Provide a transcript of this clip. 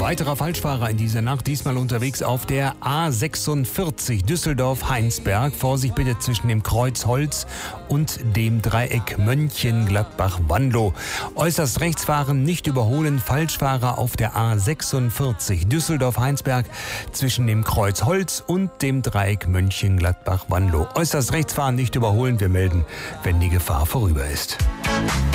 Weiterer Falschfahrer in dieser Nacht, diesmal unterwegs auf der A46 Düsseldorf-Heinsberg. Vorsicht bitte zwischen dem Kreuz Holz und dem Dreieck Mönchengladbach-Wanlo. Äußerst rechts fahren, nicht überholen. Falschfahrer auf der A46 Düsseldorf-Heinsberg zwischen dem Kreuz Holz und dem Dreieck Mönchengladbach-Wanlo. Äußerst rechts fahren, nicht überholen. Wir melden, wenn die Gefahr vorüber ist.